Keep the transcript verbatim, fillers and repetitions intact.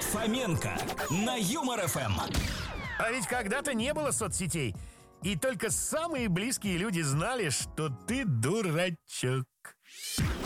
Фоменко на Юмор эф эм. А ведь когда-то не было соцсетей, и только самые близкие люди знали, что ты дурачок.